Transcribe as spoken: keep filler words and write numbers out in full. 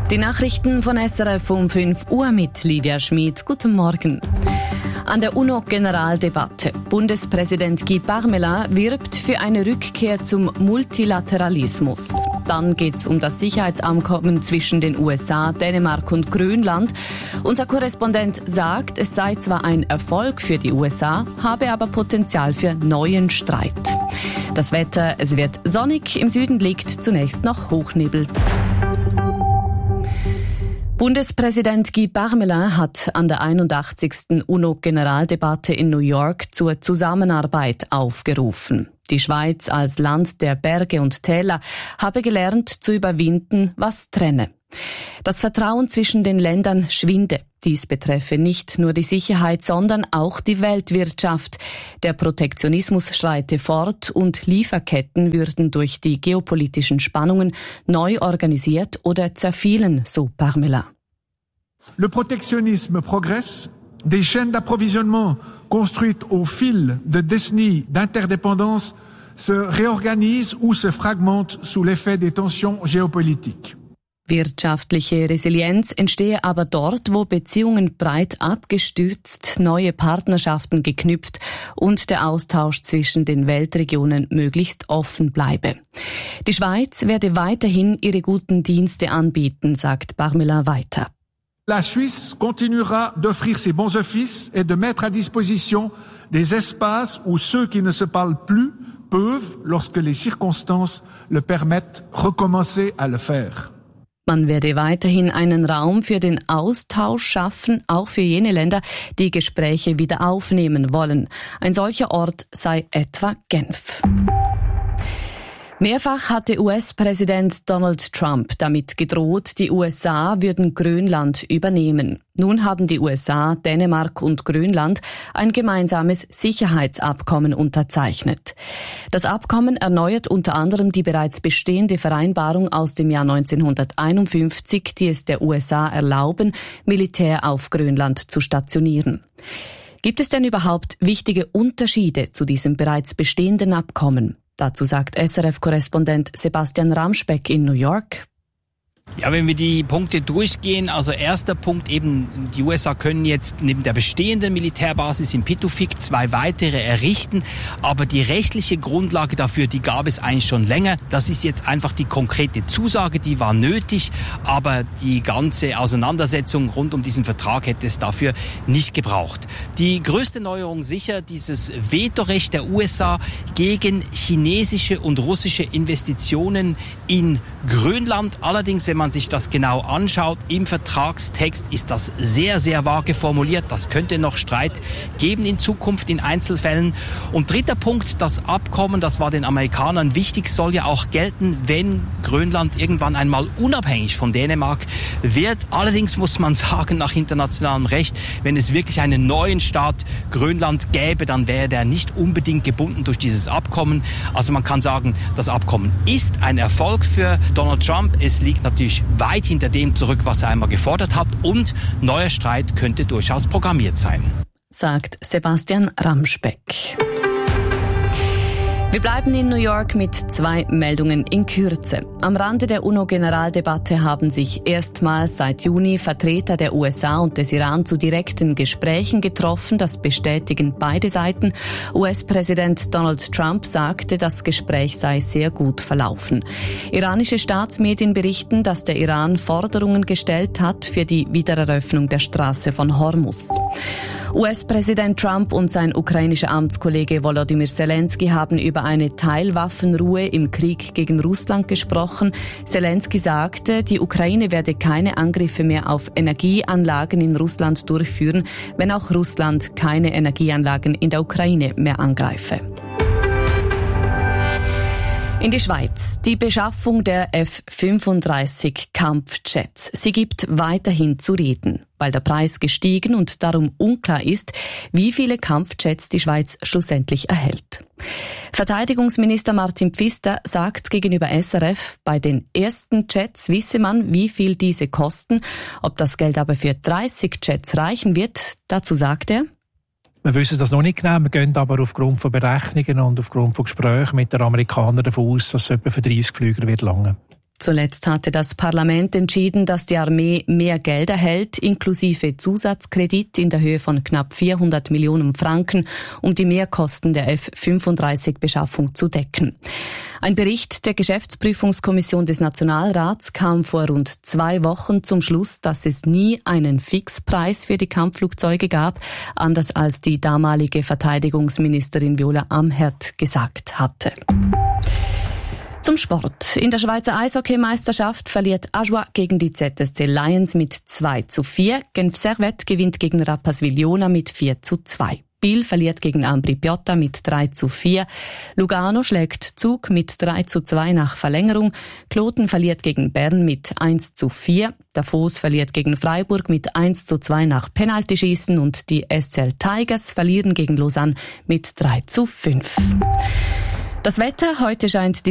Die Nachrichten von S R F um fünf Uhr mit Lydia Schmid. Guten Morgen. An der UNO-Generaldebatte. Bundespräsident Guy Parmelin wirbt für eine Rückkehr zum Multilateralismus. Dann geht es um das Sicherheitsabkommen zwischen den U S A, Dänemark und Grönland. Unser Korrespondent sagt, es sei zwar ein Erfolg für die U S A, habe aber Potenzial für neuen Streit. Das Wetter, es wird sonnig, im Süden liegt zunächst noch Hochnebel. Bundespräsident Guy Parmelin hat an der einundachtzigsten UNO-Generaldebatte in New York zur Zusammenarbeit aufgerufen. Die Schweiz als Land der Berge und Täler habe gelernt zu überwinden, was trenne. Das Vertrauen zwischen den Ländern schwinde. Dies betreffe nicht nur die Sicherheit, sondern auch die Weltwirtschaft. Der Protektionismus schreite fort und Lieferketten würden durch die geopolitischen Spannungen neu organisiert oder zerfielen, so Parmelin. Le protectionnisme progresse, des chaînes d'approvisionnement construites au fil de décennies d'interdépendance se réorganisent ou se fragmentent sous l'effet des tensions géopolitiques. Wirtschaftliche Resilienz entstehe aber dort, wo Beziehungen breit abgestützt, neue Partnerschaften geknüpft und der Austausch zwischen den Weltregionen möglichst offen bleibe. Die Schweiz werde weiterhin ihre guten Dienste anbieten, sagt Parmelin weiter. La Suisse continuera d'offrir ses bons offices et de mettre à disposition des espaces où ceux qui ne se parlent plus peuvent, lorsque les circonstances le permettent, recommencer à le faire. Man werde weiterhin einen Raum für den Austausch schaffen, auch für jene Länder, die Gespräche wieder aufnehmen wollen. Ein solcher Ort sei etwa Genf. Mehrfach hatte U S-Präsident Donald Trump damit gedroht, die U S A würden Grönland übernehmen. Nun haben die U S A, Dänemark und Grönland ein gemeinsames Sicherheitsabkommen unterzeichnet. Das Abkommen erneuert unter anderem die bereits bestehende Vereinbarung aus dem Jahr neunzehnhunderteinundfünfzig, die es der U S A erlauben, Militär auf Grönland zu stationieren. Gibt es denn überhaupt wichtige Unterschiede zu diesem bereits bestehenden Abkommen? Dazu sagt S R F-Korrespondent Sebastian Ramspeck in New York. Ja, wenn wir die Punkte durchgehen, also erster Punkt eben, die U S A können jetzt neben der bestehenden Militärbasis in Pituffik zwei weitere errichten, aber die rechtliche Grundlage dafür, die gab es eigentlich schon länger. Das ist jetzt einfach die konkrete Zusage, die war nötig, aber die ganze Auseinandersetzung rund um diesen Vertrag hätte es dafür nicht gebraucht. Die größte Neuerung sicher dieses Vetorecht der U S A gegen chinesische und russische Investitionen in Grönland. Allerdings, wenn man sich das genau anschaut, im Vertragstext ist das sehr, sehr vage formuliert. Das könnte noch Streit geben in Zukunft in Einzelfällen. Und dritter Punkt, das Abkommen, das war den Amerikanern wichtig, soll ja auch gelten, wenn Grönland irgendwann einmal unabhängig von Dänemark wird. Allerdings muss man sagen, nach internationalem Recht, wenn es wirklich einen neuen Staat Grönland gäbe, dann wäre der nicht unbedingt gebunden durch dieses Abkommen. Also man kann sagen, das Abkommen ist ein Erfolg für Donald Trump. Es liegt natürlich weit hinter dem zurück, was er einmal gefordert hat, und neuer Streit könnte durchaus programmiert sein, sagt Sebastian Ramspeck. Wir bleiben in New York mit zwei Meldungen in Kürze. Am Rande der UNO-Generaldebatte haben sich erstmals seit Juni Vertreter der U S A und des Iran zu direkten Gesprächen getroffen. Das bestätigen beide Seiten. U S-Präsident Donald Trump sagte, das Gespräch sei sehr gut verlaufen. Iranische Staatsmedien berichten, dass der Iran Forderungen gestellt hat für die Wiedereröffnung der Straße von Hormuz. U S-Präsident Trump und sein ukrainischer Amtskollege Volodymyr Zelensky haben über eine Teilwaffenruhe im Krieg gegen Russland gesprochen. Zelensky sagte, die Ukraine werde keine Angriffe mehr auf Energieanlagen in Russland durchführen, wenn auch Russland keine Energieanlagen in der Ukraine mehr angreife. In die Schweiz. Die Beschaffung der F fünfunddreißig Kampfjets. Sie gibt weiterhin zu reden, weil der Preis gestiegen und darum unklar ist, wie viele Kampfjets die Schweiz schlussendlich erhält. Verteidigungsminister Martin Pfister sagt gegenüber S R F, bei den ersten Jets wisse man, wie viel diese kosten. Ob das Geld aber für dreißig Jets reichen wird, dazu sagt er: Wir wissen das noch nicht genau, wir gehen aber aufgrund von Berechnungen und aufgrund von Gesprächen mit den Amerikanern davon aus, dass es etwa für dreißig Flüger wird lange. Zuletzt hatte das Parlament entschieden, dass die Armee mehr Geld erhält, inklusive Zusatzkredit in der Höhe von knapp vierhundert Millionen Franken, um die Mehrkosten der F fünfunddreißig-Beschaffung zu decken. Ein Bericht der Geschäftsprüfungskommission des Nationalrats kam vor rund zwei Wochen zum Schluss, dass es nie einen Fixpreis für die Kampfflugzeuge gab, anders als die damalige Verteidigungsministerin Viola Amherd gesagt hatte. Zum Sport. In der Schweizer Eishockeymeisterschaft verliert Ajoie gegen die Z S C Lions mit zwei zu vier. Genf Servette gewinnt gegen Rapperswil-Jona mit vier zu zwei. Biel verliert gegen Ambri Piotta mit drei zu vier. Lugano schlägt Zug mit drei zu zwei nach Verlängerung. Kloten verliert gegen Bern mit eins zu vier. Davos verliert gegen Freiburg mit eins zu zwei nach Penaltyschießen und die S C L Tigers verlieren gegen Lausanne mit drei zu fünf. Das Wetter, heute scheint die